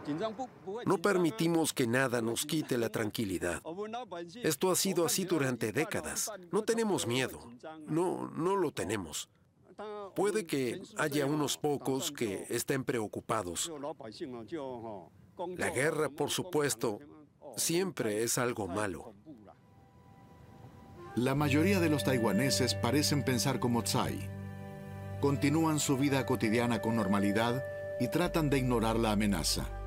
No permitimos que nada nos quite la tranquilidad. Esto ha sido así durante décadas. No tenemos miedo. No lo tenemos. Puede que haya unos pocos que estén preocupados. La guerra, por supuesto, siempre es algo malo. La mayoría de los taiwaneses parecen pensar como Tsai. Continúan su vida cotidiana con normalidad y tratan de ignorar la amenaza.